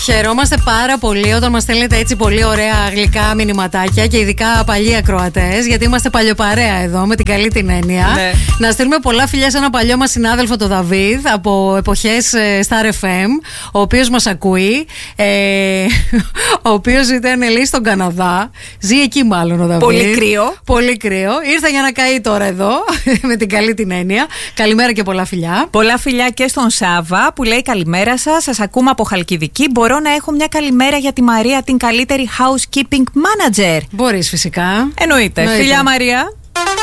Χαιρόμαστε πάρα πολύ όταν μας στέλνετε έτσι πολύ ωραία γλυκά μηνυματάκια και ειδικά παλιοί ακροατές, γιατί είμαστε παλιοπαρέα εδώ με την καλή την έννοια. Ναι. Να στείλουμε πολλά φιλιά σε ένα παλιό μας συνάδελφο, τον Δαβίδ, από εποχές Star FM, ο οποίος μας ακούει. Ο οποίος ήταν λέει στον Καναδά. Ζει εκεί μάλλον ο Δαβίδ. Πολύ κρύο. Πολύ κρύο. Ήρθε για να καεί τώρα εδώ με την καλή την έννοια. Καλημέρα και πολλά φιλιά. Πολλά φιλιά και στον Σάβα που λέει καλημέρα σας. Σας ακούμε από Χαλκιδική. Μπορώ να έχω μια καλημέρα για τη Μαρία, την καλύτερη housekeeping manager? Μπορείς φυσικά. Εννοείται. Φιλιά Μαρία.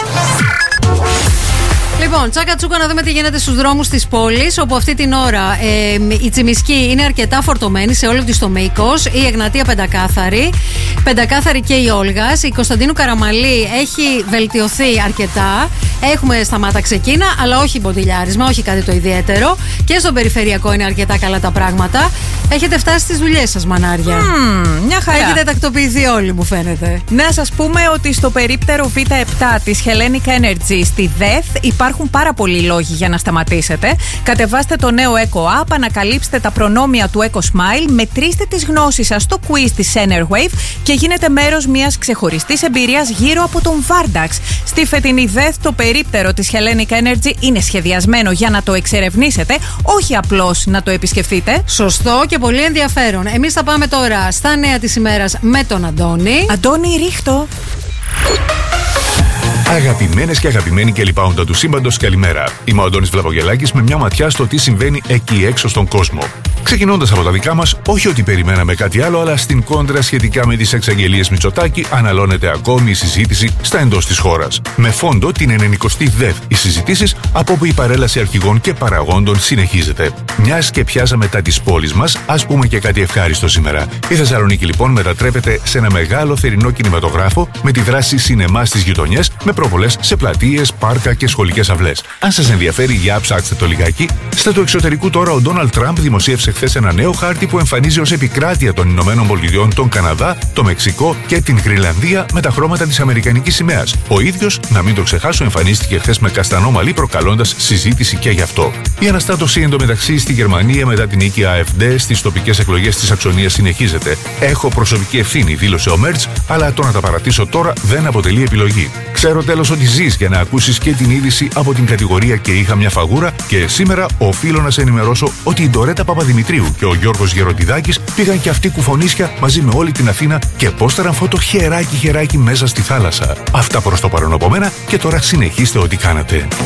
Λοιπόν, τσάκα τσούκα να δούμε τι γίνεται στους δρόμους της πόλης, όπου αυτή την ώρα η Τσιμισκή είναι αρκετά φορτωμένη σε όλο της το μήκος, η Εγνατία πεντακάθαρη και η Όλγας, η Κωνσταντίνου Καραμαλή έχει βελτιωθεί αρκετά, έχουμε σταμάτα ξεκίνα, αλλά όχι μποτιλιάρισμα, όχι κάτι το ιδιαίτερο, και στον περιφερειακό είναι αρκετά καλά τα πράγματα. Έχετε φτάσει στις δουλειές σας, μανάρια? Μια χαρά. Έχετε τακτοποιηθεί όλοι, μου φαίνεται. Να σας πούμε ότι στο περίπτερο Β7 της Hellenic Energy στη ΔΕΘ υπάρχουν πάρα πολλοί λόγοι για να σταματήσετε. Κατεβάστε το νέο Eco App, ανακαλύψτε τα προνόμια του Eco Smile, μετρήστε τις γνώσεις σας στο quiz της Enerwave και γίνετε μέρος μιας ξεχωριστής εμπειρίας γύρω από τον Vardax. Στη φετινή ΔΕΘ το περίπτερο της Hellenic Energy είναι σχεδιασμένο για να το εξερευνήσετε, όχι απλώς να το επισκεφτείτε. Σωστό και πολύ ενδιαφέρον. Εμείς θα πάμε τώρα στα νέα της ημέρας με τον Αντώνη. Αντώνη, ρίχτω. Αγαπημένες και αγαπημένοι και λοιπάοντα του σύμπαντος, καλημέρα. Είμαι ο Αντώνης Βλαβογελάκης με μια ματιά στο τι συμβαίνει εκεί έξω στον κόσμο. Ξεκινώντας από τα δικά μας, όχι ότι περιμέναμε κάτι άλλο, αλλά στην κόντρα σχετικά με τις εξαγγελίες Μητσοτάκη, αναλώνεται ακόμη η συζήτηση στα εντός της χώρας. Με φόντο την 90η ΔΕΘ οι συζητήσεις, από όπου η παρέλαση αρχηγών και παραγόντων συνεχίζεται. Μιας και πιάσαμε τα της πόλης μας, ας πούμε και κάτι ευχάριστο σήμερα. Η Θεσσαλονίκη λοιπόν μετατρέπεται σε ένα μεγάλο θερινό κινηματογράφο με τη δράση σινεμά στις γειτονιές, με προβολές σε πλατείες, πάρκα και σχολικές αυλές. Αν σας ενδιαφέρει, για ψάξτε το λιγάκι. Στα του εξωτερικού τώρα, ο Ντόναλντ Τραμπ δημοσίευσε χθες ένα νέο χάρτη που εμφανίζει ως επικράτεια των Ηνωμένων Πολιτειών τον Καναδά, το Μεξικό και την Γρυλανδία με τα χρώματα της αμερικανικής σημαίας. Ο ίδιος, να μην το ξεχάσω, εμφανίστηκε χθες με καστανό μαλλί, προκαλώντας συζήτηση και γι' αυτό. Η αναστάτωση εντωμεταξύ στη Γερμανία μετά την νίκη AfD στις τοπικές εκλογές της Σαξονίας συνεχίζεται. Έχω προσωπική ευθύνη, δήλωσε ο Μέρτς, αλλά το να τα παρατήσω τώρα δεν αποτελεί επιλογή. Ξέρω τέλος ότι ζεις για να ακούσεις και την είδηση από την κατηγορία και είχα μια φαγούρα, και σήμερα οφείλω να σε ενημερώσω ότι η Ντορέτα Παπαδημητρίου και ο Γιώργος Γεροντιδάκης πήγαν και αυτοί κουφονίσια μαζί με όλη την Αθήνα και πόσταραν φώτο χεράκι μέσα στη θάλασσα. Αυτά προς το παρόν από μένα και τώρα συνεχίστε ό,τι κάνατε.